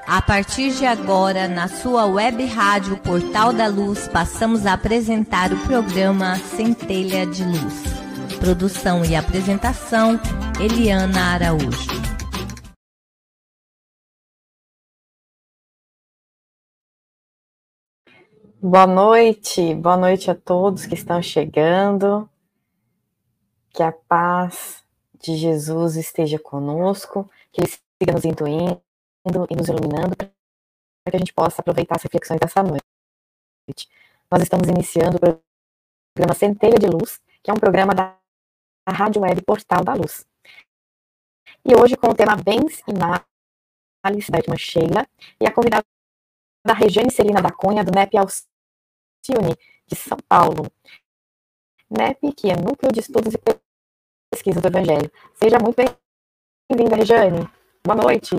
A partir de agora, na sua web rádio Portal da Luz, passamos a apresentar o programa Centelha de Luz. Produção e apresentação, Eliana Araújo. Boa noite a todos que estão chegando. Que a paz de Jesus esteja conosco, que Ele siga nos intuindo e nos iluminando para que a gente possa aproveitar as reflexões dessa noite. Nós estamos iniciando o programa Centelha de Luz, que é um programa da Rádio Web Portal da Luz. E hoje com o tema Bens e Males, da irmã Sheila, e a convidada da Regiane Celina da Cunha, do NEP Alcione, de São Paulo. NEP, que é Núcleo de Estudos e Pesquisa do Evangelho. Seja muito bem-vinda, Regiane. Boa noite.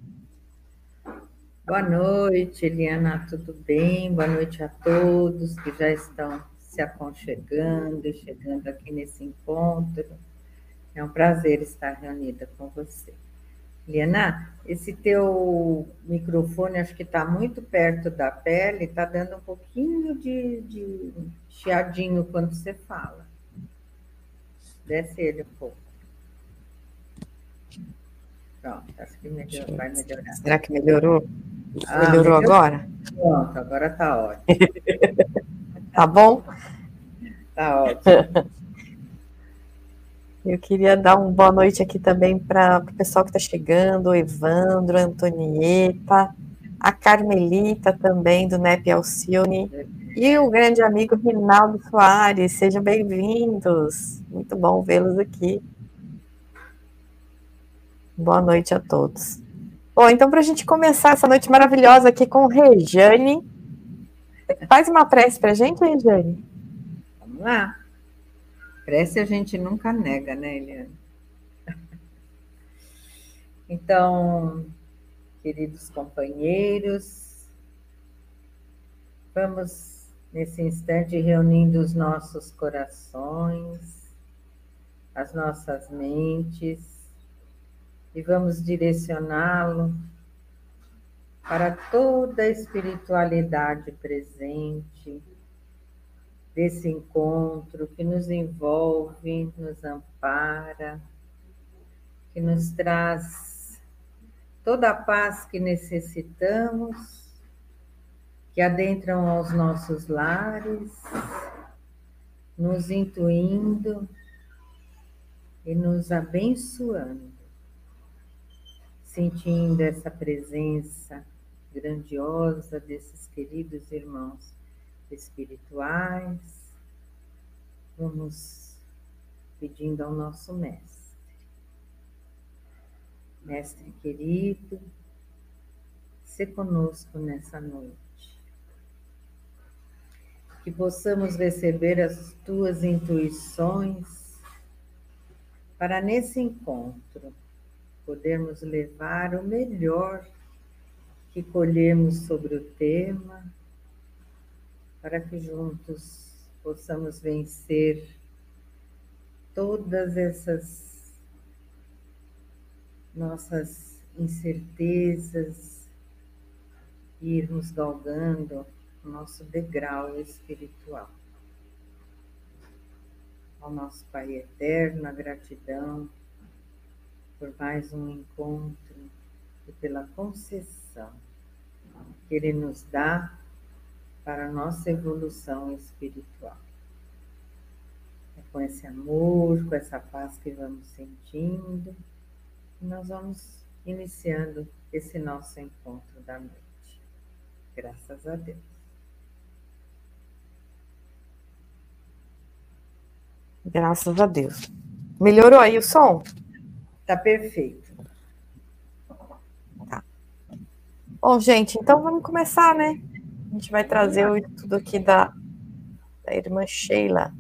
Boa noite, Eliana, tudo bem? Boa noite a todos que já estão se aconchegando e chegando aqui nesse encontro. É um prazer estar reunida com você. Eliana, esse teu microfone acho que está muito perto da pele, está dando um pouquinho de chiadinho quando você fala. Desce ele um pouco. Pronto, acho que vai melhorar. Será que melhorou? Melhorou agora? Pronto, agora está ótimo. Tá bom? Tá ótimo. Eu queria dar uma boa noite aqui também para o pessoal que está chegando, o Evandro, a Antonieta, a Carmelita também, do NEP Alcione, e o grande amigo Rinaldo Soares. Sejam bem-vindos. Muito bom vê-los aqui. Boa noite a todos. Bom, então, para a gente começar essa noite maravilhosa aqui com Regiane, faz uma prece para a gente, Regiane? Vamos lá. Prece a gente nunca nega, né, Eliana? Então, queridos companheiros, vamos, nesse instante, reunindo os nossos corações, as nossas mentes, e vamos direcioná-lo para toda a espiritualidade presente desse encontro que nos envolve, nos ampara, que nos traz toda a paz que necessitamos, que adentram aos nossos lares, nos intuindo e nos abençoando, sentindo essa presença grandiosa desses queridos irmãos espirituais. Vamos pedindo ao nosso mestre. Mestre querido, se conosco nessa noite. Que possamos receber as tuas intuições para nesse encontro podermos levar o melhor que colhemos sobre o tema, para que juntos possamos vencer todas essas nossas incertezas e irmos galgando o nosso degrau espiritual. Ao nosso Pai Eterno, a gratidão por mais um encontro e pela concessão que Ele nos dá para a nossa evolução espiritual. É com esse amor, com essa paz que vamos sentindo, que nós vamos iniciando esse nosso encontro da noite. Graças a Deus. Graças a Deus. Melhorou aí o som? Tá perfeito. Tá. Bom, gente, então vamos começar, né? A gente vai trazer o estudo aqui da irmã Sheila.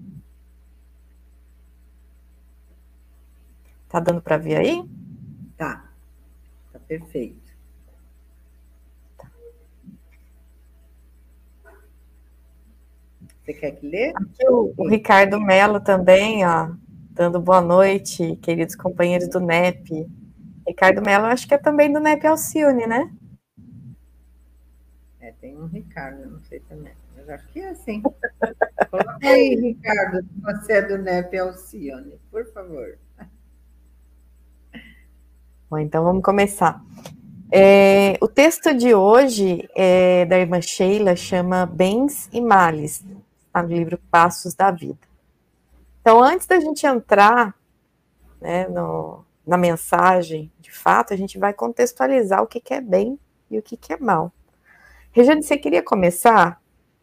Tá dando para ver aí? Tá perfeito. Tá. Você quer que lê? Aqui o Ricardo Melo também, ó, dando boa noite, queridos companheiros do NEP. Ricardo Melo, acho que é também do NEP Alcione, né? tem um Ricardo, não sei também, mas acho que é assim. Coloca aí, Ricardo, se você é do NEP Alcione, por favor. Bom, então vamos começar. O texto de hoje da irmã Sheila chama Bens e Males, está no livro Passos da Vida. Então, antes da gente entrar, né, na mensagem, de fato, a gente vai contextualizar o que é bem e o que é mal. Regiane, você queria começar?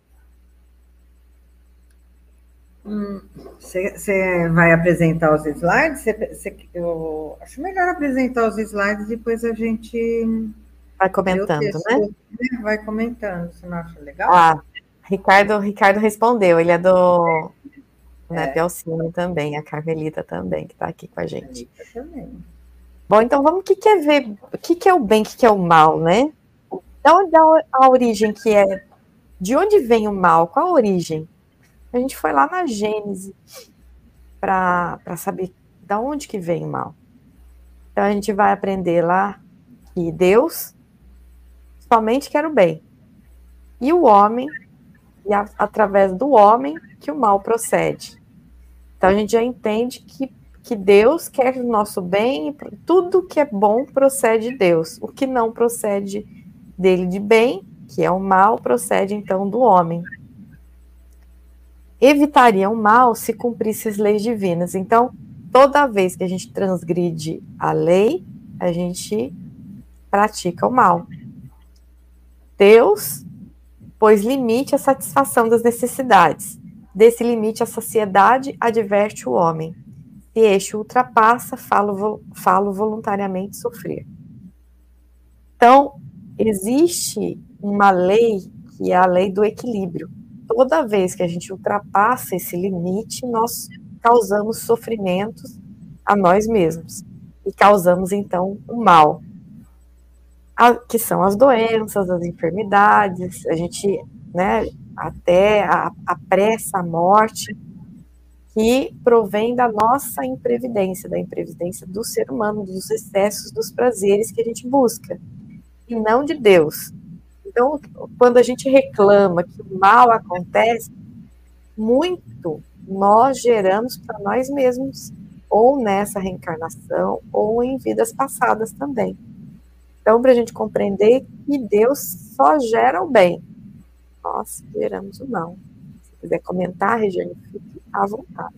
Você vai apresentar os slides? Eu acho melhor apresentar os slides e depois a gente vai comentando, texto, né? Vai comentando, você não acha legal? Ricardo respondeu, ele é do NEP Alcione também, a Carmelita também, que está aqui com a gente. Também. Bom, então vamos, o que é ver, o que é o bem, o que é o mal, né? Da onde a origem que é, de onde vem o mal, qual a origem? A gente foi lá na Gênesis para saber da onde que vem o mal. Então a gente vai aprender lá que Deus somente quer o bem. E o homem, e através do homem que o mal procede. Então a gente já entende que Deus quer o nosso bem, e tudo que é bom procede de Deus. O que não procede dele de bem, que é o mal, procede então do homem. Evitaria o mal se cumprisse as leis divinas. Então, toda vez que a gente transgride a lei, a gente pratica o mal. Deus pôs limite à satisfação das necessidades. Desse limite, a sociedade adverte o homem. Se este ultrapassa, falo voluntariamente sofrer. Então, existe uma lei que é a lei do equilíbrio. Toda vez que a gente ultrapassa esse limite, nós causamos sofrimentos a nós mesmos. E causamos, então, o mal. Que são as doenças, as enfermidades, a gente, né, até apressa a morte, que provém da nossa imprevidência, da imprevidência do ser humano, dos excessos, dos prazeres que a gente busca, e não de Deus. Então, quando a gente reclama que o mal acontece, muito nós geramos para nós mesmos, ou nessa reencarnação, ou em vidas passadas também. Então, para a gente compreender que Deus só gera o bem, nós geramos o mal. Se quiser comentar, Regiane, fique à vontade.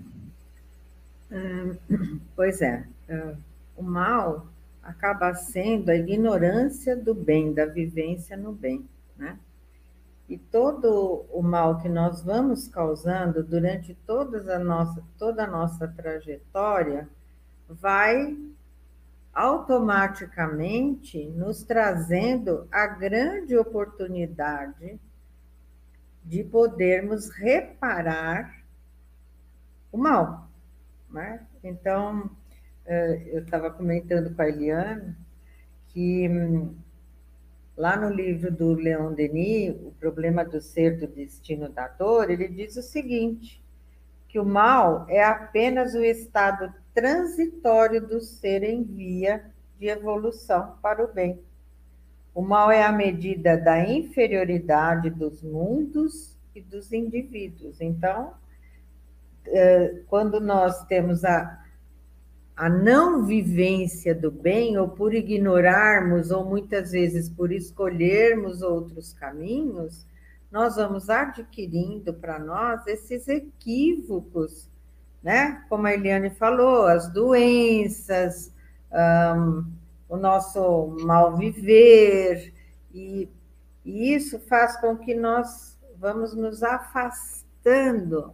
Pois é, o mal acaba sendo a ignorância do bem, da vivência no bem, né? E todo o mal que nós vamos causando durante toda a nossa trajetória vai automaticamente nos trazendo a grande oportunidade de podermos reparar o mal, né? Então, eu estava comentando com a Eliane que lá no livro do Leon Denis, O Problema do Ser, do Destino da Dor, ele diz o seguinte, que o mal é apenas o estado transitório do ser em via de evolução para o bem. O mal é a medida da inferioridade dos mundos e dos indivíduos. Então, quando nós temos a não vivência do bem, ou por ignorarmos, ou muitas vezes por escolhermos outros caminhos, nós vamos adquirindo para nós esses equívocos, né? Como a Eliane falou, as doenças, o nosso mal viver, e isso faz com que nós vamos nos afastando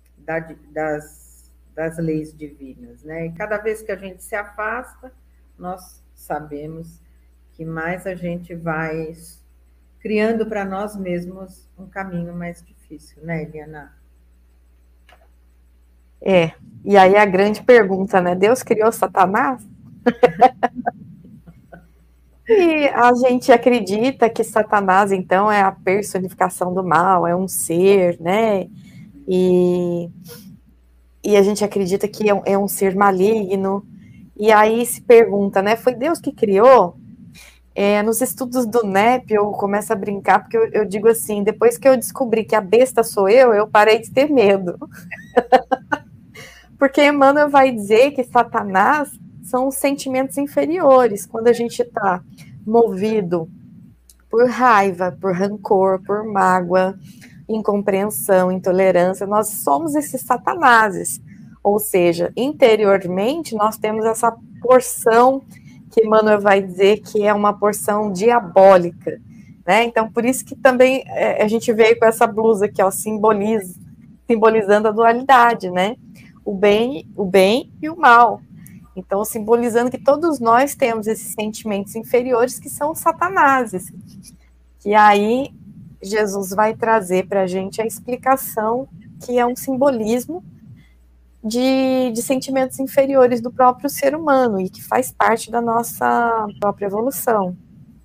das leis divinas, né? E cada vez que a gente se afasta, nós sabemos que mais a gente vai criando para nós mesmos um caminho mais difícil, né, Eliana? E aí a grande pergunta, né? Deus criou Satanás? E a gente acredita que Satanás, então, é a personificação do mal, é um ser, né? E a gente acredita que é um ser maligno. E aí se pergunta, né? Foi Deus que criou? Nos estudos do NEP, eu começo a brincar, porque eu digo assim, depois que eu descobri que a besta sou eu parei de ter medo. Porque Emmanuel vai dizer que Satanás são os sentimentos inferiores, quando a gente está movido por raiva, por rancor, por mágoa, incompreensão, intolerância, nós somos esses satanases. Ou seja, interiormente nós temos essa porção que Emmanuel vai dizer que é uma porção diabólica, né? Então, por isso que também a gente veio com essa blusa aqui, ó, simbolizando a dualidade, né? O bem e o mal. Então, simbolizando que todos nós temos esses sentimentos inferiores que são os satanases. E aí, Jesus vai trazer para a gente a explicação que é um simbolismo de sentimentos inferiores do próprio ser humano e que faz parte da nossa própria evolução.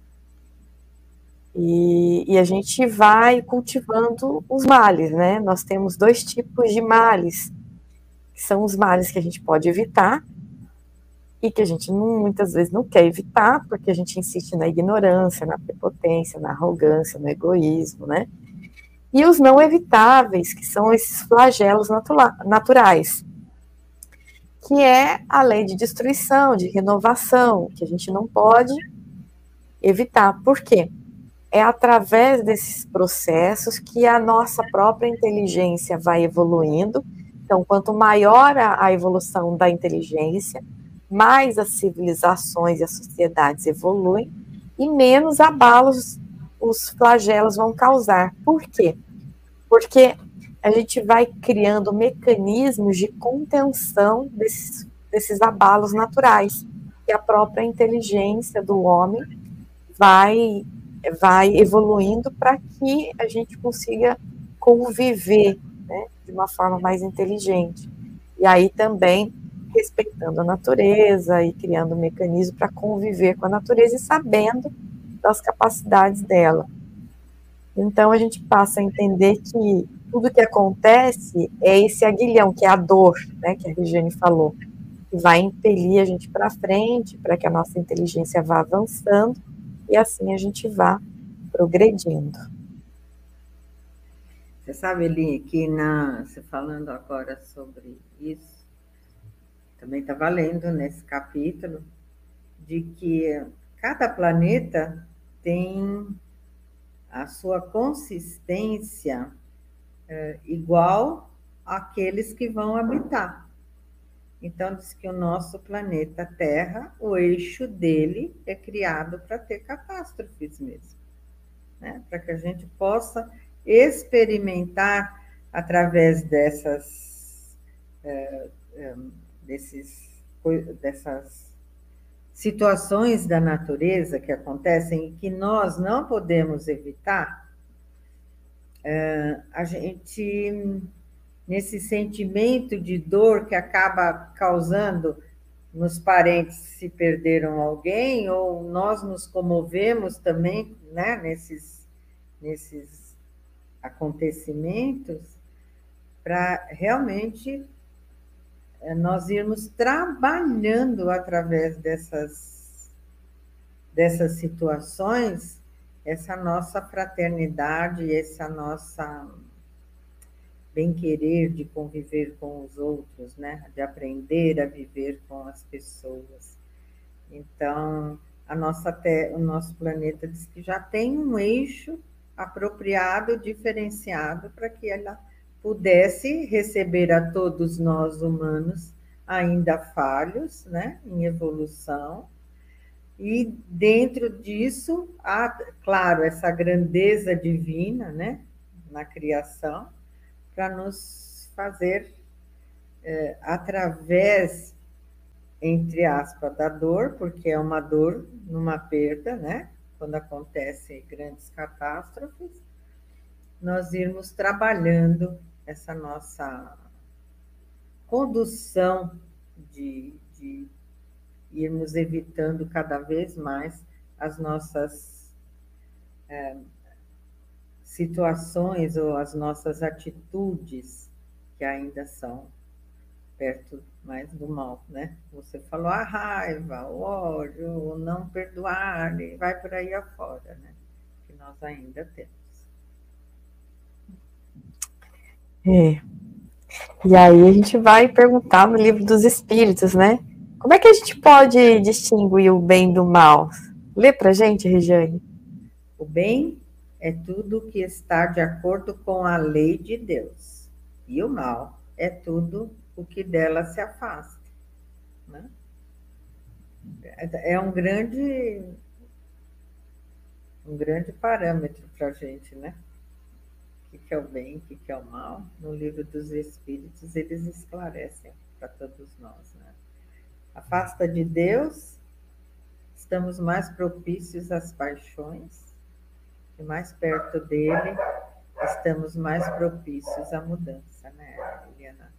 E a gente vai cultivando os males, né? Nós temos 2 tipos de males, que são os males que a gente pode evitar e que a gente muitas vezes não quer evitar, porque a gente insiste na ignorância, na prepotência, na arrogância, no egoísmo, né? E os não evitáveis, que são esses flagelos naturais, que é a lei de destruição, de renovação, que a gente não pode evitar. Por quê? É através desses processos que a nossa própria inteligência vai evoluindo. Então, quanto maior a evolução da inteligência, mais as civilizações e as sociedades evoluem e menos abalos os flagelos vão causar. Por quê? Porque a gente vai criando mecanismos de contenção desses abalos naturais, que a própria inteligência do homem vai evoluindo para que a gente consiga conviver, né, de uma forma mais inteligente. E aí também respeitando a natureza e criando um mecanismo para conviver com a natureza e sabendo das capacidades dela. Então a gente passa a entender que tudo que acontece é esse aguilhão, que é a dor, né, que a Regiane falou, que vai impelir a gente para frente, para que a nossa inteligência vá avançando, e assim a gente vá progredindo. Você sabe, Eli, que você falando agora sobre isso, também está valendo nesse capítulo, de que cada planeta tem a sua consistência igual àqueles que vão habitar. Então, diz que o nosso planeta Terra, o eixo dele é criado para ter catástrofes mesmo, né? Para que a gente possa experimentar através dessas situações da natureza que acontecem e que nós não podemos evitar, a gente, nesse sentimento de dor que acaba causando nos parentes se perderam alguém, ou nós nos comovemos também, né, nesses acontecimentos, para realmente nós irmos trabalhando através dessas situações, essa nossa fraternidade, essa nossa bem-querer de conviver com os outros, né? De aprender a viver com as pessoas. Então, o nosso planeta diz que já tem um eixo apropriado, diferenciado, para que ela pudesse receber a todos nós humanos, ainda falhos, né, em evolução, e dentro disso há, claro, essa grandeza divina, né, na criação, para nos fazer, através, entre aspas, da dor, porque é uma dor numa perda, né, quando acontecem grandes catástrofes, nós irmos trabalhando essa nossa condução de irmos evitando cada vez mais as nossas situações ou as nossas atitudes que ainda são perto mas do mal, né? Você falou a raiva, o ódio, o não perdoar, e vai por aí afora, né? Que nós ainda temos. É. E aí a gente vai perguntar no livro dos Espíritos, né? Como é que a gente pode distinguir o bem do mal? Lê pra gente, Regiane. O bem é tudo que está de acordo com a lei de Deus. E o mal é tudo o que dela se afasta, né? É um grande parâmetro para a gente, né? O que é o bem, o que é o mal. No livro dos Espíritos, eles esclarecem para todos nós, né? Afasta de Deus, estamos mais propícios às paixões, e mais perto dele, estamos mais propícios à mudança, né, Eliana?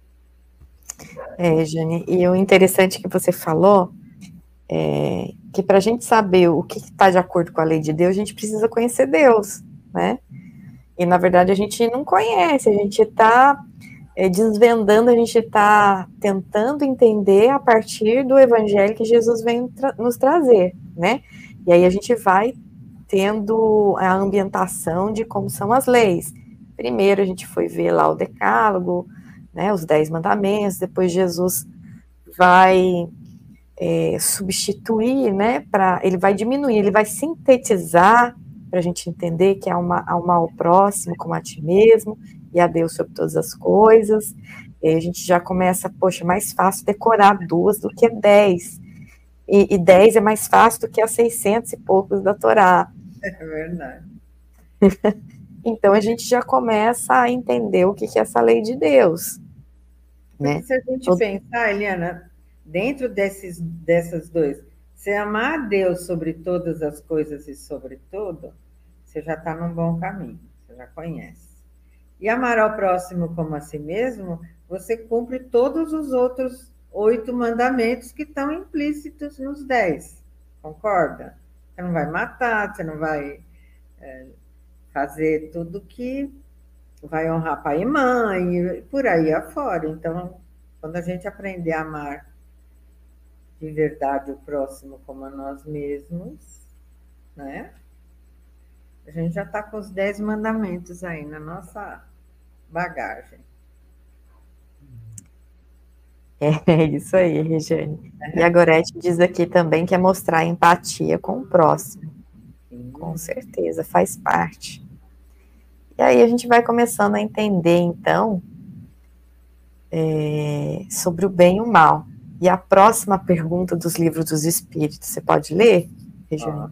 Jane, e o interessante que você falou é que para a gente saber o que está de acordo com a lei de Deus, a gente precisa conhecer Deus, né? E na verdade a gente não conhece, a gente está desvendando, a gente está tentando entender a partir do evangelho que Jesus vem nos trazer, né? E aí a gente vai tendo a ambientação de como são as leis. Primeiro a gente foi ver lá o decálogo, né, os 10 mandamentos, depois Jesus vai substituir, né, ele vai diminuir, ele vai sintetizar para a gente entender que há um mal próximo como a ti mesmo, e a Deus sobre todas as coisas. E aí a gente já começa, poxa, mais fácil decorar 2 do que 10, e 10 é mais fácil do que as 600 e poucos da Torá. É verdade. Então a gente já começa a entender o que é essa lei de Deus, né? Se a gente pensar, Eliana, dentro dessas duas, se amar a Deus sobre todas as coisas e sobre tudo, você já está num bom caminho, você já conhece. E amar ao próximo como a si mesmo, você cumpre todos os outros 8 mandamentos que estão implícitos nos 10. Concorda? Você não vai matar, você não vai fazer tudo que vai honrar pai e mãe, e por aí afora. Então, quando a gente aprender a amar de verdade o próximo como a nós mesmos, né? A gente já está com os 10 mandamentos aí na nossa bagagem. É isso aí, Regiane. E a Gorete diz aqui também que é mostrar empatia com o próximo. Sim. Com certeza, faz parte. E aí a gente vai começando a entender, então, sobre o bem e o mal. E a próxima pergunta dos livros dos Espíritos, você pode ler, Regiane?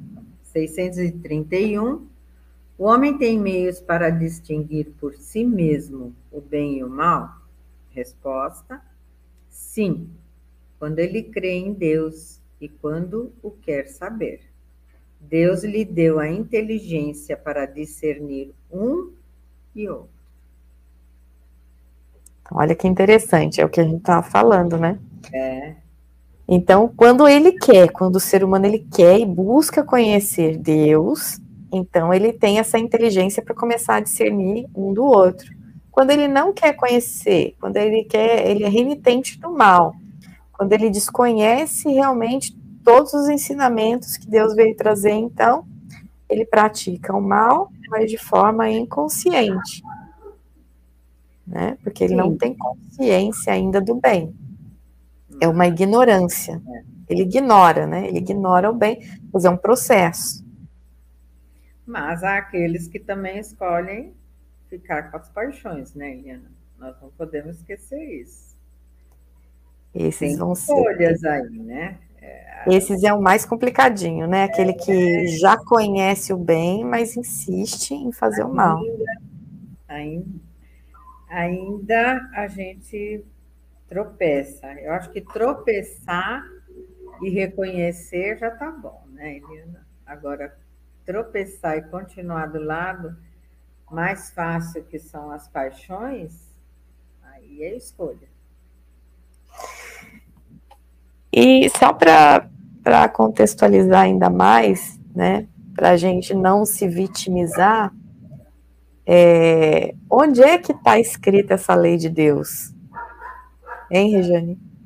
631. O homem tem meios para distinguir por si mesmo o bem e o mal? Resposta: sim, quando ele crê em Deus e quando o quer saber. Deus lhe deu a inteligência para discernir um e outro. Olha que interessante, é o que a gente estava falando, né? É. Então, quando ele quer, quando o ser humano ele quer e busca conhecer Deus, então ele tem essa inteligência para começar a discernir um do outro. Quando ele não quer conhecer, quando ele é renitente do mal, quando ele desconhece realmente todos os ensinamentos que Deus veio trazer, então ele pratica o mal, mas de forma inconsciente, né? Porque ele não tem consciência ainda do bem. É uma ignorância. Ele ignora, né? Ele ignora o bem, mas é um processo. Mas há aqueles que também escolhem ficar com as paixões, né, Eliana? Nós não podemos esquecer isso. Esses tem vão escolhas ser... aí, né? Esses é o mais complicadinho, né? Aquele que já conhece o bem, mas insiste em fazer o mal. Ainda a gente tropeça. Eu acho que tropeçar e reconhecer já tá bom, né, Eliana? Agora, tropeçar e continuar do lado mais fácil, que são as paixões, aí é escolha. E só para contextualizar ainda mais, né, para a gente não se vitimizar, onde é que está escrita essa lei de Deus? Hein, Regiane?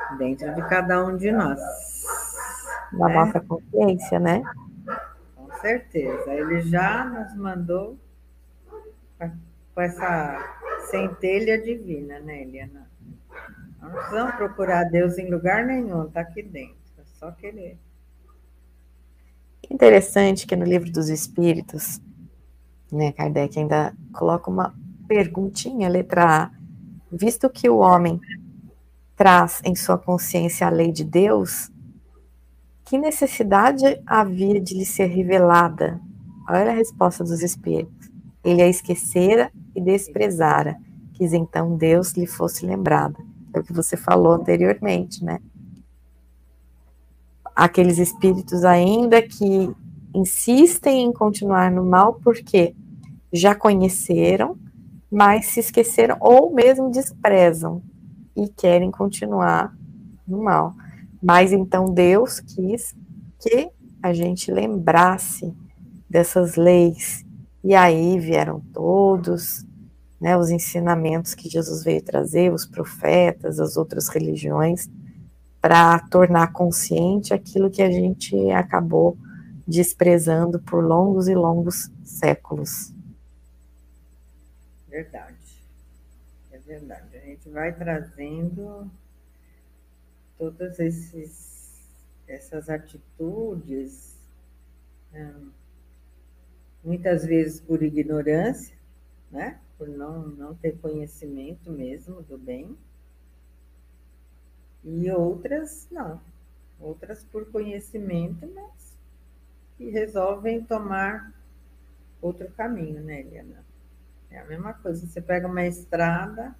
dentro de cada um de nós. Da nossa consciência, né? Com certeza. Ele já nos mandou com essa centelha divina, né, Eliana? Não precisamos procurar Deus em lugar nenhum, está aqui dentro. É só querer. Interessante que no Livro dos Espíritos, né, Kardec ainda coloca uma perguntinha, letra A. Visto que o homem traz em sua consciência a lei de Deus, que necessidade havia de lhe ser revelada? Olha a resposta dos Espíritos. Ele a esquecera e desprezara, quis então Deus lhe fosse lembrada. É o que você falou anteriormente, né? Aqueles espíritos ainda que insistem em continuar no mal porque já conheceram, mas se esqueceram ou mesmo desprezam e querem continuar no mal. Mas então Deus quis que a gente lembrasse dessas leis, e aí vieram todos, né, os ensinamentos que Jesus veio trazer, os profetas, as outras religiões, para tornar consciente aquilo que a gente acabou desprezando por longos e longos séculos. Verdade. É verdade. A gente vai trazendo todas essas atitudes, muitas vezes por ignorância, né? Por não ter conhecimento mesmo do bem, e outras não. Outras por conhecimento, mas que resolvem tomar outro caminho, né, Eliana? É a mesma coisa, você pega uma estrada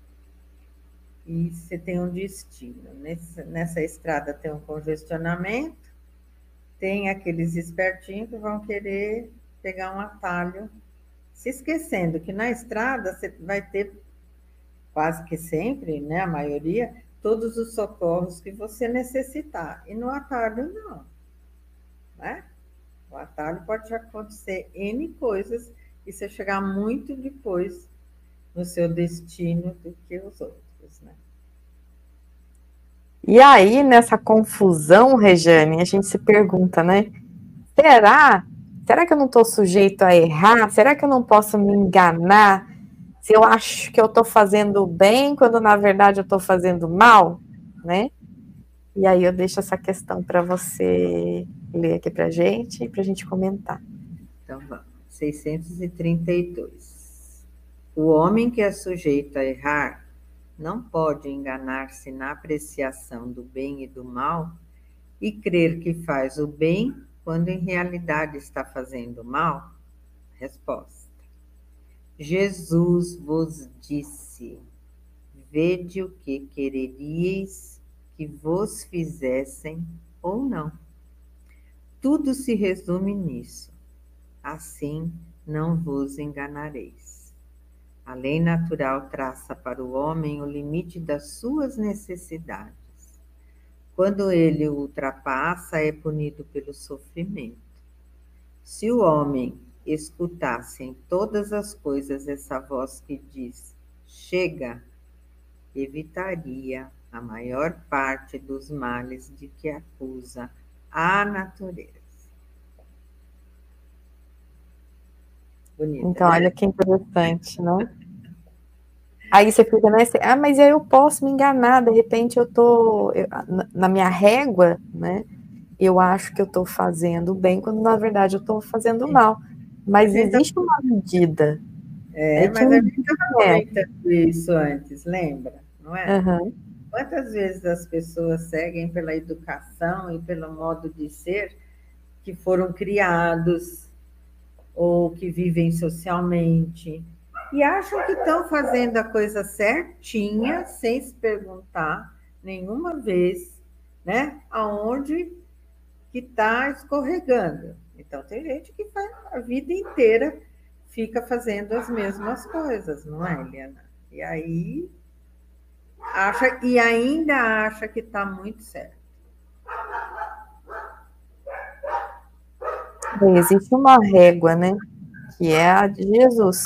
e você tem um destino. Nessa estrada tem um congestionamento, tem aqueles espertinhos que vão querer pegar um atalho, se esquecendo que na estrada você vai ter, quase que sempre, né, a maioria, todos os socorros que você necessitar. E no atalho, não. Né? O atalho pode acontecer N coisas e você chegar muito depois no seu destino do que os outros, né? E aí, nessa confusão, Rejane, a gente se pergunta, né? Será que eu não estou sujeito a errar? Será que eu não posso me enganar se eu acho que eu estou fazendo bem quando na verdade eu estou fazendo mal, né? E aí eu deixo essa questão para você ler aqui para a gente comentar. Então vamos, 632. O homem que é sujeito a errar não pode enganar-se na apreciação do bem e do mal e crer que faz o bem quando em realidade está fazendo o mal? Resposta. Jesus vos disse: vede o que quereríeis que vos fizessem ou não. Tudo se resume nisso. Assim não vos enganareis. A lei natural traça para o homem o limite das suas necessidades. Quando ele o ultrapassa, é punido pelo sofrimento. Se o homem escutasse em todas as coisas essa voz que diz: chega, evitaria a maior parte dos males de que acusa a natureza. Bonita, então, né? olha que interessante, né? Aí você fica, né? Mas eu posso me enganar, de repente na minha régua, né? Eu acho que eu estou fazendo bem, quando na verdade eu estou fazendo mal. Mas existe uma medida. Mas a gente estava comentando isso antes, lembra? Não é? Uhum. Quantas vezes as pessoas seguem pela educação e pelo modo de ser que foram criados ou que vivem socialmente e acham que estão fazendo a coisa certinha sem se perguntar nenhuma vez, né, aonde que está escorregando. Então tem gente que faz a vida inteira fica fazendo as mesmas coisas, não é, Eliana? E aí ainda acha que está muito certo. Existe uma régua, né? Que é a de Jesus.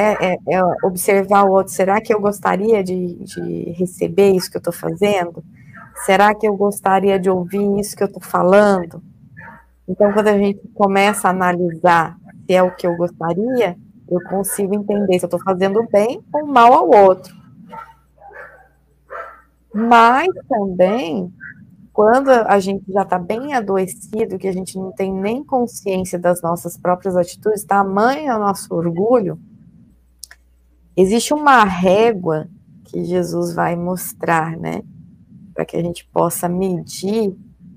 Observar o outro. Será que eu gostaria de receber isso que eu estou fazendo? Será que eu gostaria de ouvir isso que eu estou falando? Então, quando a gente começa a analisar se é o que eu gostaria, eu consigo entender se eu estou fazendo bem ou mal ao outro. Mas também, quando a gente já está bem adoecido, que a gente não tem nem consciência das nossas próprias atitudes, tamanho é o nosso orgulho, existe uma régua que Jesus vai mostrar, né? Para que a gente possa medir,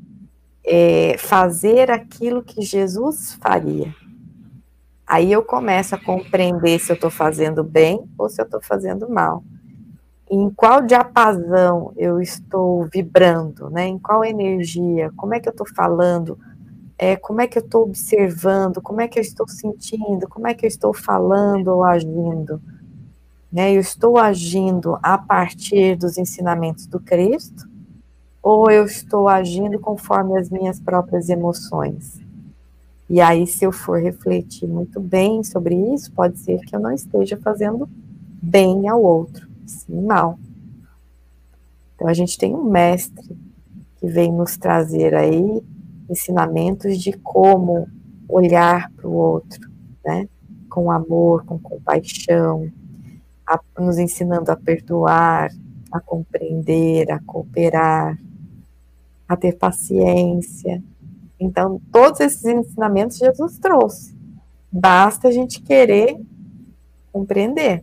fazer aquilo que Jesus faria. Aí eu começo a compreender se eu estou fazendo bem ou se eu estou fazendo mal. Em qual diapasão eu estou vibrando, né? Em qual energia, como é que eu estou falando, como é que eu estou observando, como é que eu estou sentindo, como é que eu estou falando ou agindo. Né? Eu estou agindo a partir dos ensinamentos do Cristo ou eu estou agindo conforme as minhas próprias emoções? E aí, se eu for refletir muito bem sobre isso, pode ser que eu não esteja fazendo bem ao outro, sim mal. Então, a gente tem um mestre que vem nos trazer aí ensinamentos de como olhar para o outro, né? Com amor, com compaixão, nos ensinando a perdoar, a compreender, a cooperar, a ter paciência. Então, todos esses ensinamentos Jesus trouxe. Basta a gente querer compreender.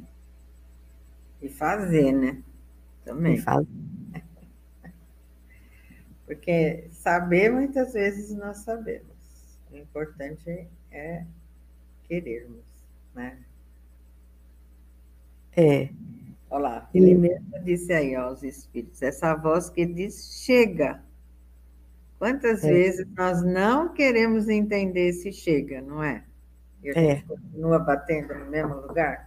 E fazer, né? Também. E fazer. Porque saber, muitas vezes nós sabemos. O importante é querermos, né? Olha lá, ele mesmo disse aí aos espíritos, essa voz que diz, chega. Quantas vezes nós não queremos entender se chega, não é? E a gente continua batendo no mesmo lugar?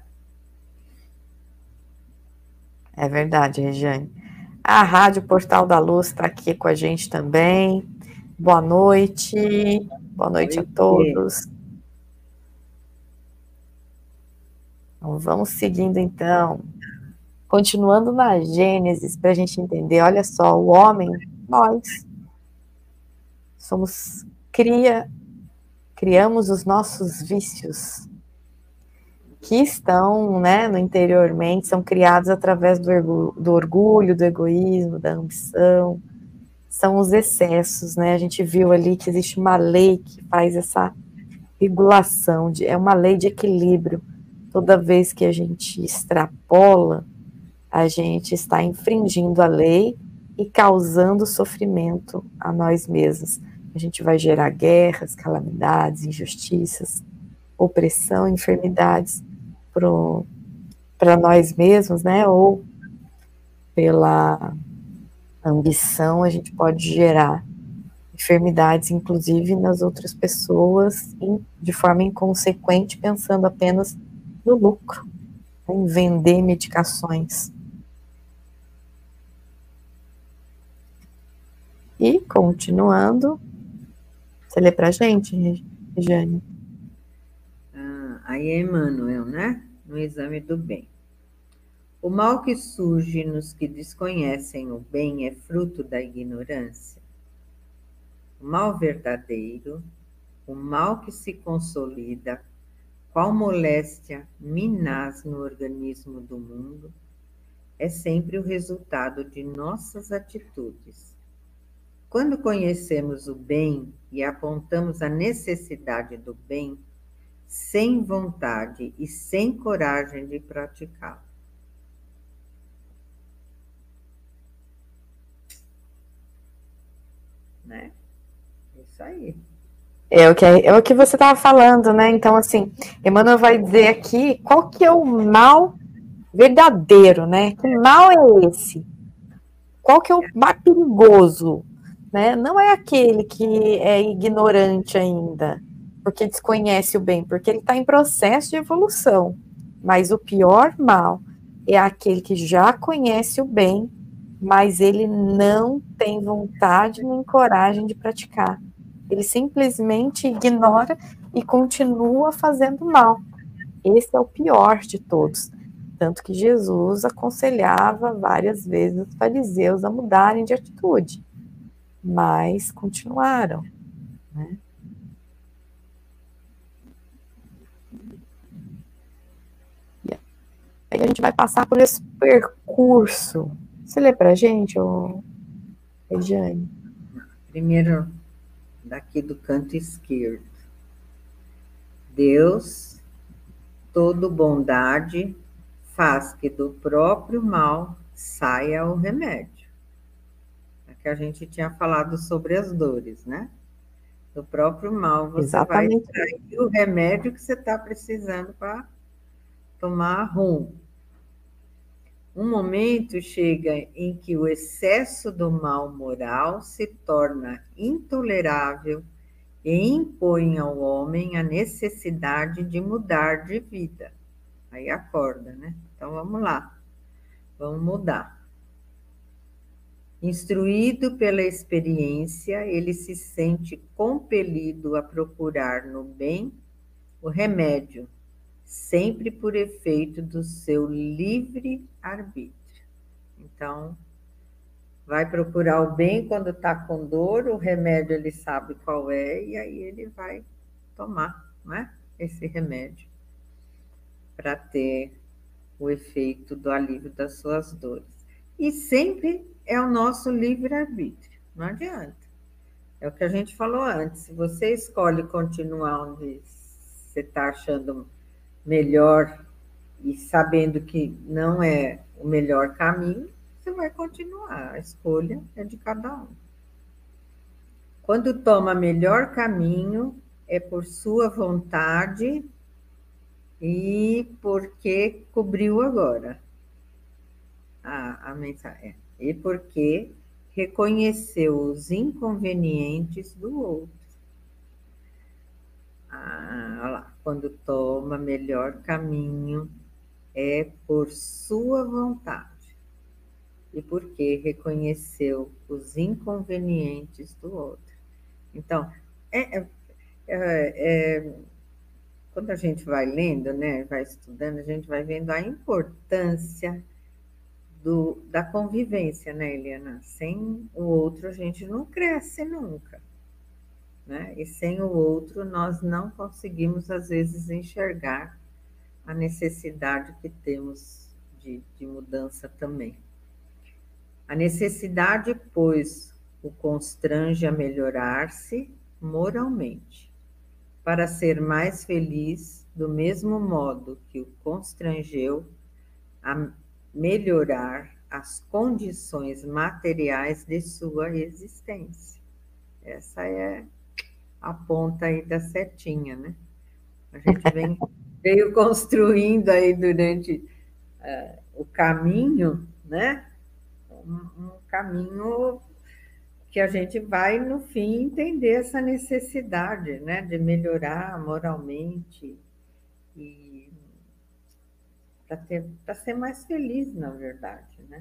É verdade, Regiane. A Rádio Portal da Luz está aqui com a gente também. Boa noite. Boa noite a todos. Então, vamos seguindo, então. Continuando na Gênesis, para a gente entender, olha só, o homem, nós, criamos os nossos vícios, que estão, né, no interiormente, são criados através do orgulho, do egoísmo, da ambição, são os excessos, né, a gente viu ali que existe uma lei que faz essa regulação, é uma lei de equilíbrio, toda vez que a gente extrapola, a gente está infringindo a lei e causando sofrimento a nós mesmos. A gente vai gerar guerras, calamidades, injustiças, opressão, enfermidades para nós mesmos, né? Ou pela ambição, a gente pode gerar enfermidades, inclusive nas outras pessoas, de forma inconsequente, pensando apenas no lucro, em vender medicações. E, continuando, você lê para a gente, Regiane? Aí é Emmanuel, né? No exame do bem. O mal que surge nos que desconhecem o bem é fruto da ignorância. O mal verdadeiro, o mal que se consolida, qual moléstia minaz no organismo do mundo, é sempre o resultado de nossas atitudes. Quando conhecemos o bem e apontamos a necessidade do bem, sem vontade e sem coragem de praticá-lo. Né? Isso aí. É o que você estava falando, né? Então, assim, Emmanuel vai dizer aqui qual que é o mal verdadeiro, né? Que mal é esse? Qual que é o mais perigoso? Né? Não é aquele que é ignorante ainda, porque desconhece o bem, porque ele está em processo de evolução. Mas o pior mal é aquele que já conhece o bem, mas ele não tem vontade nem coragem de praticar. Ele simplesmente ignora e continua fazendo mal. Esse é o pior de todos. Tanto que Jesus aconselhava várias vezes os fariseus a mudarem de atitude, mas continuaram, né? E aí a gente vai passar por esse percurso. Você lê pra gente, Regiane? Primeiro, daqui do canto esquerdo. Deus, todo bondade, faz que do próprio mal saia o remédio. Aqui a gente tinha falado sobre as dores, né? Do próprio mal você Exatamente. vai extrair o remédio que você está precisando para tomar rumo. Um momento chega em que o excesso do mal moral se torna intolerável e impõe ao homem a necessidade de mudar de vida. Aí acorda, né? Então vamos lá, vamos mudar. Instruído pela experiência, ele se sente compelido a procurar no bem o remédio, sempre por efeito do seu livre arbítrio. Então, vai procurar o bem quando está com dor, o remédio ele sabe qual é, e aí ele vai tomar, né, esse remédio para ter o efeito do alívio das suas dores. E sempre é o nosso livre-arbítrio, não adianta. É o que a gente falou antes, se você escolhe continuar onde você está achando melhor e sabendo que não é o melhor caminho, você vai continuar, a escolha é de cada um. Quando toma melhor caminho, é por sua vontade e porque cobriu agora. A mensagem é, e porque reconheceu os inconvenientes do outro. Olha lá, quando toma melhor caminho, é por sua vontade e porque reconheceu os inconvenientes do outro. Então, quando a gente vai lendo, né, vai estudando, a gente vai vendo a importância da convivência, né, Eliana? Sem o outro a gente não cresce nunca, né? E sem o outro nós não conseguimos, às vezes, enxergar a necessidade que temos de mudança também. A necessidade, pois, o constrange a melhorar-se moralmente, para ser mais feliz, do mesmo modo que o constrangeu a melhorar as condições materiais de sua existência. Essa é a ponta aí da setinha, né? A gente veio construindo aí durante o caminho, né? Um caminho que a gente vai, no fim, entender essa necessidade, né? De melhorar moralmente e para ser mais feliz, na verdade, né?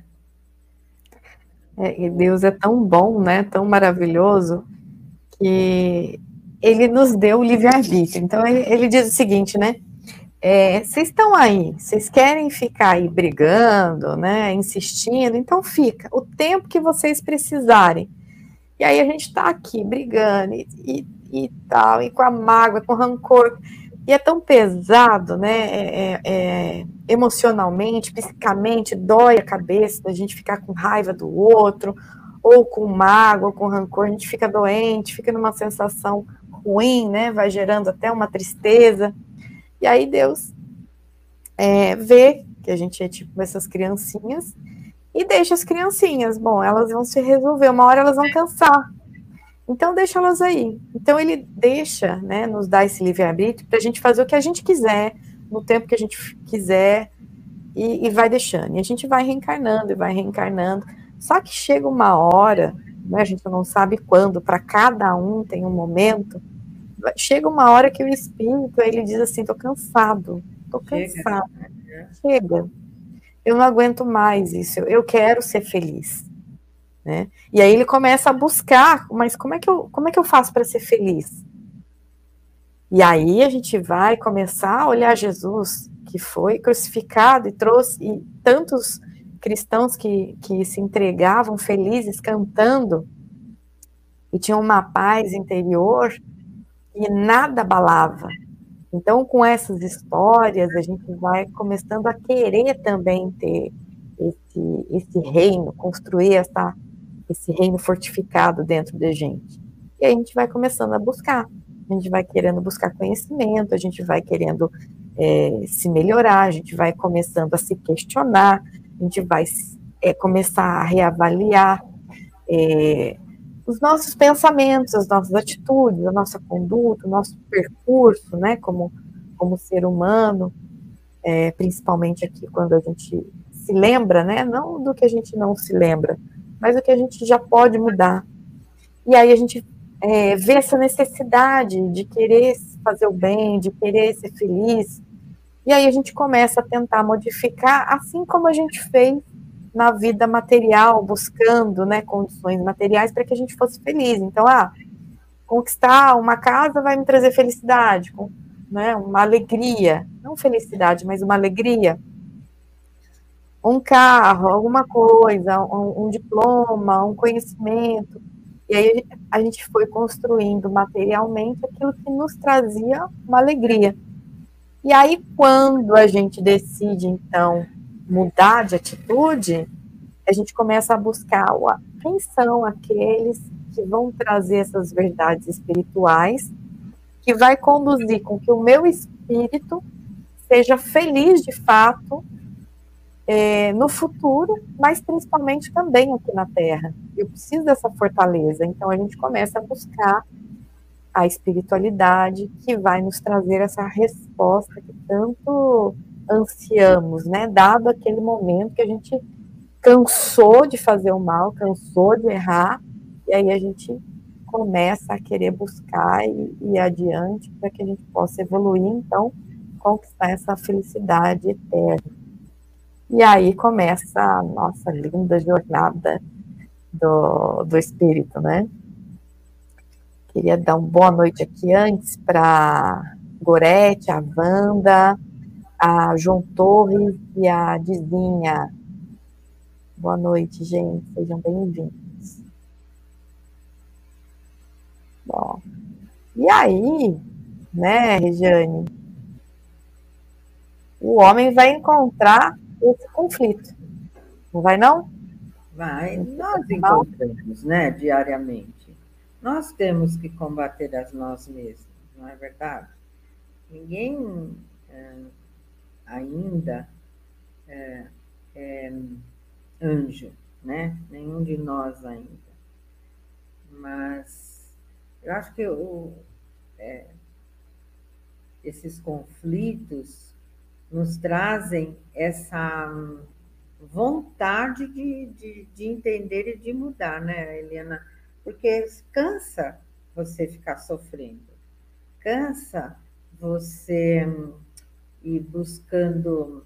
E Deus é tão bom, né? Tão maravilhoso, que ele nos deu o livre-arbítrio. Então, ele diz o seguinte, né? Vocês estão aí, vocês querem ficar aí brigando, né? Insistindo, então fica. O tempo que vocês precisarem. E aí a gente está aqui brigando e tal, e com a mágoa, com o rancor. E é tão pesado, né? Emocionalmente, psicamente, dói a cabeça da gente ficar com raiva do outro, ou com mágoa, ou com rancor, a gente fica doente, fica numa sensação ruim, né? Vai gerando até uma tristeza. E aí Deus vê que a gente é tipo essas criancinhas e deixa as criancinhas. Bom, elas vão se resolver, uma hora elas vão cansar. Então, deixa elas aí. Então, ele deixa, né, nos dá esse livre-arbítrio para a gente fazer o que a gente quiser, no tempo que a gente quiser, e vai deixando. E a gente vai reencarnando, e vai reencarnando. Só que chega uma hora, né, a gente não sabe quando, para cada um tem um momento, chega uma hora que o espírito, ele diz assim, estou cansado. Chega. Eu não aguento mais isso, eu quero ser feliz. Né? E aí ele começa a buscar, mas como é que eu faço para ser feliz? E aí a gente vai começar a olhar Jesus, que foi crucificado e trouxe, e tantos cristãos que se entregavam felizes, cantando, e tinham uma paz interior, e nada abalava. Então, com essas histórias, a gente vai começando a querer também ter esse reino, construir esse reino fortificado dentro da gente. E aí a gente vai começando a buscar. A gente vai querendo buscar conhecimento, a gente vai querendo se melhorar, a gente vai começando a se questionar, a gente vai começar a reavaliar os nossos pensamentos, as nossas atitudes, a nossa conduta, o nosso percurso, né, como ser humano, principalmente aqui quando a gente se lembra, né, não do que a gente não se lembra, mas do que a gente já pode mudar. E aí a gente vê essa necessidade de querer fazer o bem, de querer ser feliz, e aí a gente começa a tentar modificar, assim como a gente fez na vida material, buscando, né, condições materiais para que a gente fosse feliz. Então, conquistar uma casa vai me trazer felicidade, né, uma alegria, não felicidade, mas uma alegria. Um carro, alguma coisa, um diploma, um conhecimento. E aí a gente foi construindo materialmente aquilo que nos trazia uma alegria. E aí, quando a gente decide, então, mudar de atitude, a gente começa a buscar quem são aqueles que vão trazer essas verdades espirituais, que vai conduzir com que o meu espírito seja feliz de fato no futuro, mas principalmente também aqui na Terra. Eu preciso dessa fortaleza, então a gente começa a buscar a espiritualidade que vai nos trazer essa resposta que tanto ansiamos, né? Dado aquele momento que a gente cansou de fazer o mal, cansou de errar, e aí a gente começa a querer buscar e ir adiante para que a gente possa evoluir, então, conquistar essa felicidade eterna. E aí começa a nossa linda jornada do espírito, né? Queria dar uma boa noite aqui antes para Gorete, a Wanda, a João Torres e a Dizinha. Boa noite, gente. Sejam bem-vindos. Bom, e aí, né, Regiane? O homem vai encontrar esse conflito. Não vai, não? Vai. Nós encontramos, né, diariamente. Nós temos que combater a nós mesmos, não é verdade? Ninguém ainda é anjo, né? Nenhum de nós ainda. Mas eu acho que esses conflitos nos trazem essa vontade de entender e de mudar, né, Eliana? Porque cansa você ficar sofrendo, cansa você ir buscando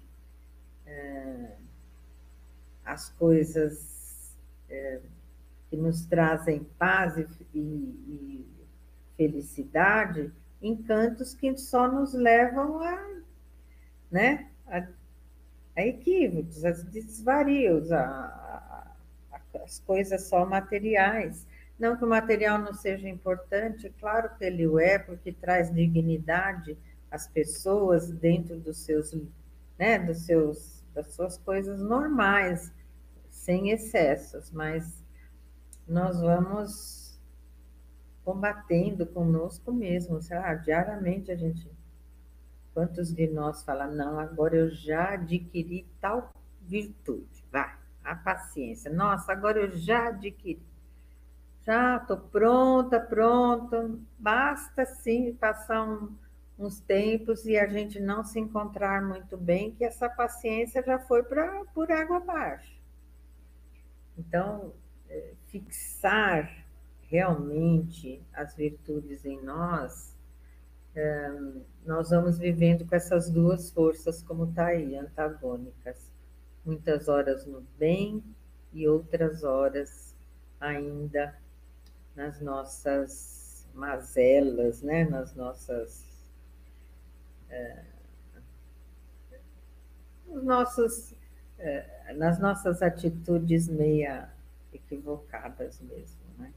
as coisas que nos trazem paz e felicidade em cantos que só nos levam né, a equívocos, a desvarios, as coisas só materiais. Não que o material não seja importante, claro que ele o é, porque traz dignidade às pessoas dentro dos seus, né, das suas coisas normais, sem excessos, mas nós vamos combatendo conosco mesmo, diariamente a gente, quantos de nós falam, não, agora eu já adquiri tal virtude, vai, a paciência, nossa, agora eu já adquiri, já estou pronta, basta sim passar uns tempos e a gente não se encontrar muito bem, que essa paciência já foi por água abaixo. Então, fixar realmente as virtudes em nós, nós vamos vivendo com essas duas forças, como está aí, antagônicas. Muitas horas no bem e outras horas ainda nas nossas mazelas, né? Nas nossas nas nossas atitudes meia equivocadas mesmo, né?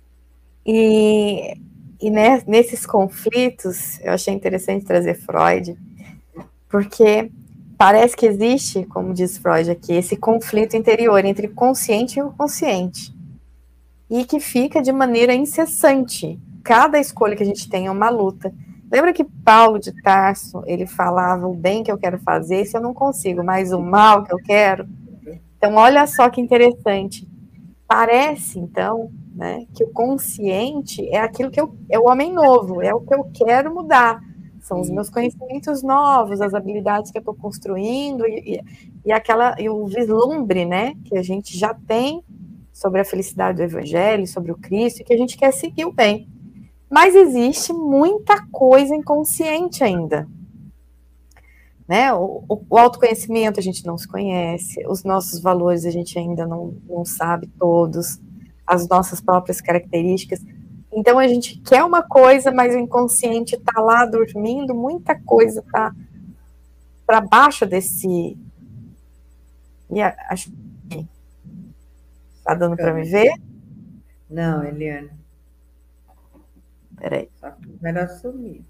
E nesses conflitos, eu achei interessante trazer Freud, porque parece que existe, como diz Freud aqui, esse conflito interior entre o consciente e o inconsciente, e que fica de maneira incessante. Cada escolha que a gente tem é uma luta. Lembra que Paulo de Tarso, ele falava o bem que eu quero fazer, se eu não consigo, mas o mal que eu quero? Então, olha só que interessante. Parece, então, né, que o consciente é aquilo que é o homem novo, é o que eu quero mudar. São os meus conhecimentos novos, as habilidades que eu estou construindo e o vislumbre, né, que a gente já tem sobre a felicidade do Evangelho, sobre o Cristo, e que a gente quer seguir o bem. Mas existe muita coisa inconsciente ainda. Né? O autoconhecimento a gente não se conhece, os nossos valores a gente ainda não sabe todos, as nossas próprias características. Então a gente quer uma coisa, mas o inconsciente está lá dormindo, muita coisa está para baixo desse. E acho que está dando para me ver? Não, Eliane. Peraí. Só era sumir.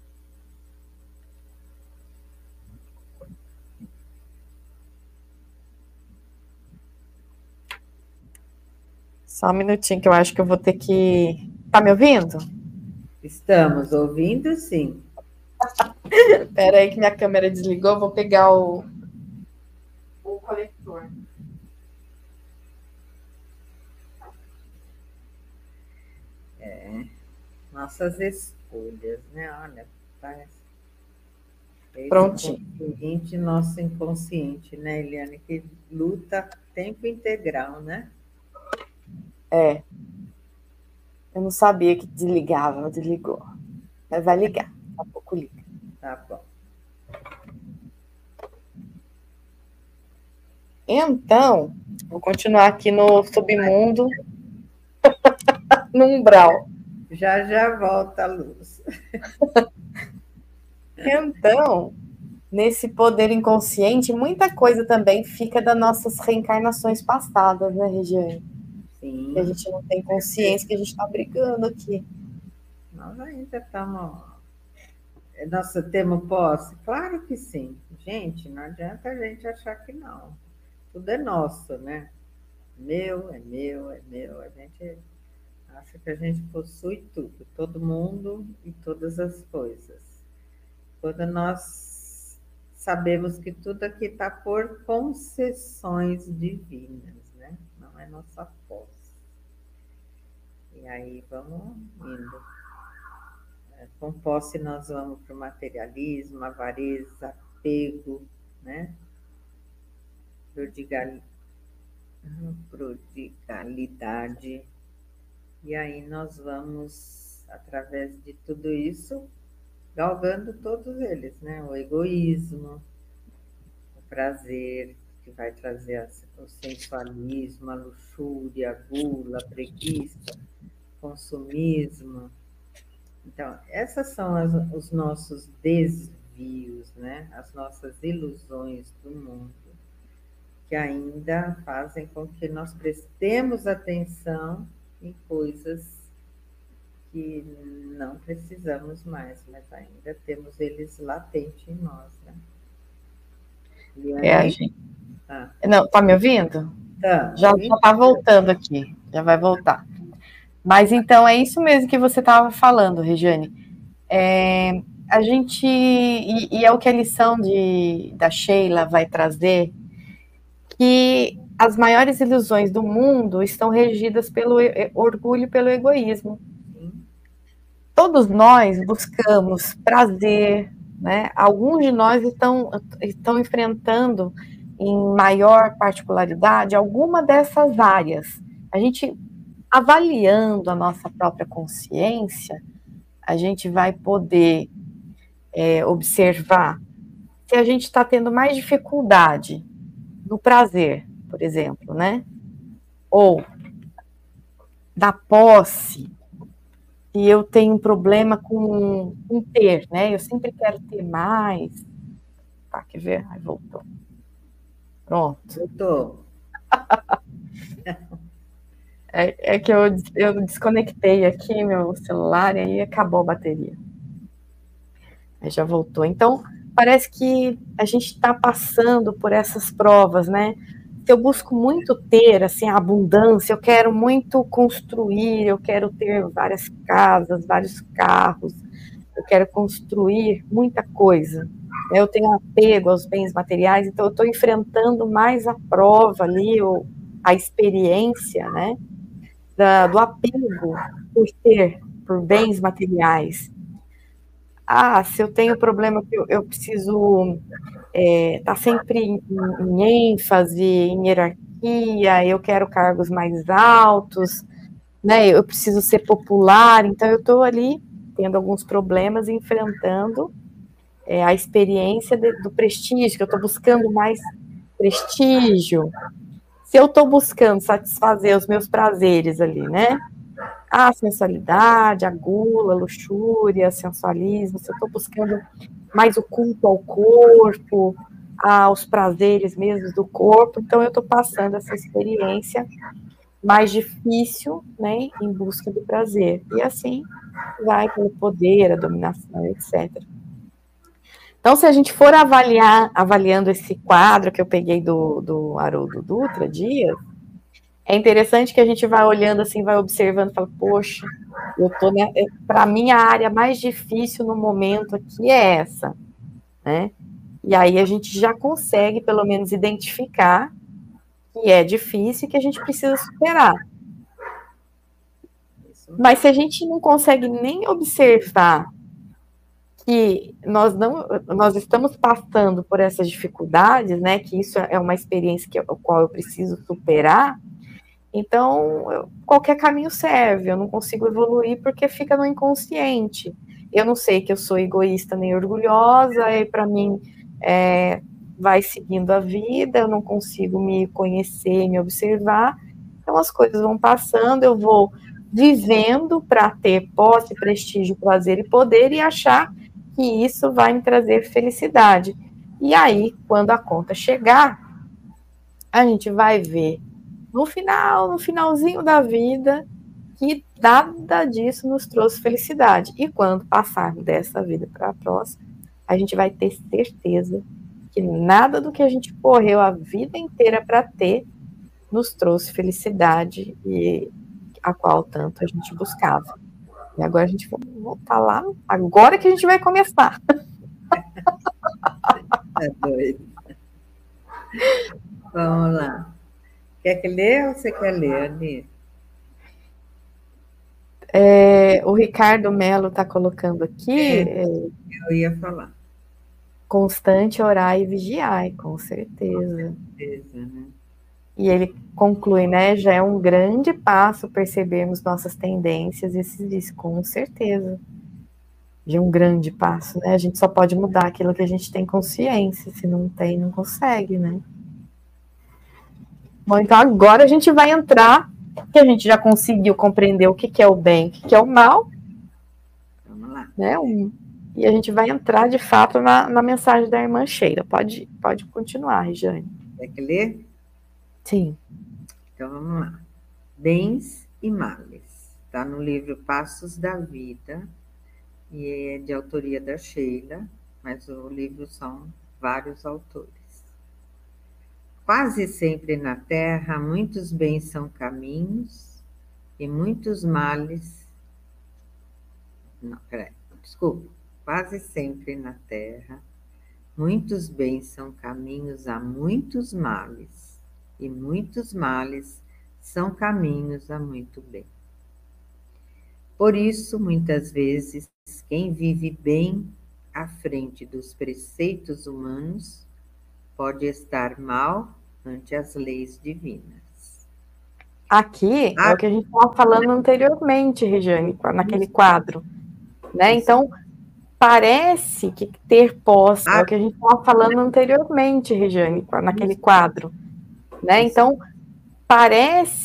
Só um minutinho que eu acho que eu vou ter que... Tá me ouvindo? Estamos ouvindo, sim. Espera aí que minha câmera desligou, vou pegar o conector. Nossas escolhas, né? Olha, parece. Prontinho. Nosso inconsciente, né, Eliane? Que luta tempo integral, né? É. Eu não sabia que desligava, desligou. Mas vai ligar, daqui a pouco liga. Tá bom. Então, vou continuar aqui no submundo, no umbral. Já volta a luz. Então, nesse poder inconsciente, muita coisa também fica das nossas reencarnações passadas, né, Regiane? Sim. Que a gente não tem consciência que a gente está brigando aqui. Nós ainda estamos... Nosso tema posse? Claro que sim. Gente, não adianta a gente achar que não. Tudo é nosso, né? Meu, é meu, é meu. A gente acha que a gente possui tudo, todo mundo e todas as coisas. Quando nós sabemos que tudo aqui está por concessões divinas, né? Não é nossa posse. E aí vamos indo. Com posse nós vamos para o materialismo, avareza, apego, né? Prodigalidade. E aí nós vamos, através de tudo isso, galgando todos eles, né? O egoísmo, o prazer, que vai trazer o sensualismo, a luxúria, a gula, a preguiça, consumismo. Então, essas são os nossos desvios, né? As nossas ilusões do mundo, que ainda fazem com que nós prestemos atenção em coisas que não precisamos mais, mas ainda temos eles latentes em nós, né? A gente... Não, tá me ouvindo? Tá. Já tá voltando aqui, já vai voltar. Mas então é isso mesmo que você estava falando, Regiane. A gente, e é o que a lição da Sheila vai trazer, que as maiores ilusões do mundo estão regidas pelo orgulho e pelo egoísmo. Todos nós buscamos prazer, né? Alguns de nós estão enfrentando, em maior particularidade, alguma dessas áreas. A gente, avaliando a nossa própria consciência, a gente vai poder observar se a gente está tendo mais dificuldade no prazer, por exemplo, né? Ou da posse, se eu tenho um problema com ter, né? Eu sempre quero ter mais. Tá, quer ver? Aí voltou. Pronto. Voltou. É que eu desconectei aqui meu celular e aí acabou a bateria. Aí já voltou. Então, parece que a gente está passando por essas provas, né? Eu busco muito ter, assim, a abundância, eu quero muito construir, eu quero ter várias casas, vários carros, eu quero construir muita coisa. Eu tenho apego aos bens materiais, então eu estou enfrentando mais a prova ali, a experiência, né? Do apego por bens materiais. Se eu tenho problema que eu preciso estar sempre em ênfase, em hierarquia, eu quero cargos mais altos, né? Eu preciso ser popular, então eu estou ali tendo alguns problemas, enfrentando a experiência do prestígio, que eu estou buscando mais prestígio. Se eu estou buscando satisfazer os meus prazeres ali, né? A sensualidade, a gula, a luxúria, sensualismo, se eu estou buscando mais o culto ao corpo, aos prazeres mesmo do corpo, então eu estou passando essa experiência mais difícil, né, em busca do prazer. E assim vai pelo poder, a dominação, etc. Então, se a gente for avaliando esse quadro que eu peguei do Haroldo Dutra Dias, é interessante que a gente vai olhando assim, vai observando, fala, poxa, eu tô, né, para mim a área mais difícil no momento aqui é essa, né? E aí a gente já consegue pelo menos identificar que é difícil e que a gente precisa superar. Mas se a gente não consegue nem observar que nós estamos passando por essas dificuldades, né? Que isso é uma experiência que a qual eu preciso superar. Então, qualquer caminho serve, eu não consigo evoluir porque fica no inconsciente. Eu não sei que eu sou egoísta nem orgulhosa, e para mim vai seguindo a vida, eu não consigo me conhecer, me observar. Então, as coisas vão passando, eu vou vivendo para ter posse, prestígio, prazer e poder e achar que isso vai me trazer felicidade. E aí, quando a conta chegar, a gente vai ver no finalzinho da vida, que nada disso nos trouxe felicidade. E quando passarmos dessa vida para a próxima, a gente vai ter certeza que nada do que a gente correu a vida inteira para ter nos trouxe felicidade e a qual tanto a gente buscava. E agora a gente vai voltar lá, agora que a gente vai começar. É doido. Vamos lá. Quer que lê ou você quer ler, Ani? O Ricardo Melo está colocando aqui. Eu ia falar. Constante orar e vigiar, com certeza. Com certeza, né? E ele conclui, né? Já é um grande passo percebermos nossas tendências, e se diz, com certeza. Já é um grande passo, né? A gente só pode mudar aquilo que a gente tem consciência, se não tem, não consegue, né? Bom, então agora a gente vai entrar, que a gente já conseguiu compreender o que é o bem, o que é o mal. Vamos lá. Né? E a gente vai entrar, de fato, na mensagem da irmã Sheila. Pode continuar, Regiane. Quer que lê? Sim. Então, vamos lá. Bens e males. Está no livro Passos da Vida, e é de autoria da Sheila, mas o livro são vários autores. Quase sempre na Terra, muitos bens são caminhos e muitos males... Não, peraí, desculpa. Quase sempre na Terra, muitos bens são caminhos a muitos males, e muitos males são caminhos a muito bem. Por isso, muitas vezes, quem vive bem à frente dos preceitos humanos pode estar mal ante as leis divinas. Aqui é o que a gente estava falando anteriormente, Regiane, naquele quadro. Né? Então, parece que ter posse, é o que a gente estava falando anteriormente, Regiane, naquele quadro. Né? Então, parece